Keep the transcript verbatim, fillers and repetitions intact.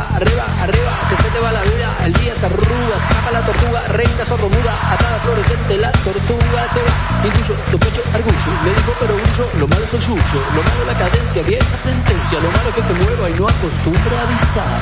arriba, arriba, que se te va la vida, el día se arruga, escapa la tortuga, renga sordomuda, atada fluorescente, la tortuga se va, intuyo, sospecho, argullo, le dijo pero brillo, lo malo es el yuyo, lo malo la cadencia, vieja sentencia, lo malo que se mueva y no acostumbra a avisar.